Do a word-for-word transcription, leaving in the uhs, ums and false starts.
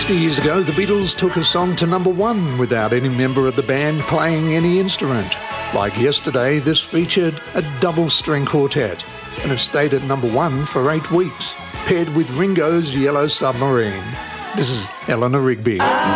sixty years ago, the Beatles took a song to number one without any member of the band playing any instrument. Like Yesterday, this featured a double-string quartet and have stayed at number one for eight weeks, paired with Ringo's Yellow Submarine. This is Eleanor Rigby.